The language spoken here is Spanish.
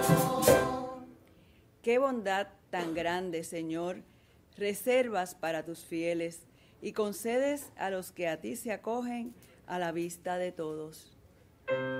Qué bondad tan grande, Señor, reservas para tus fieles y concedes a los que a ti se acogen a la vista de todos.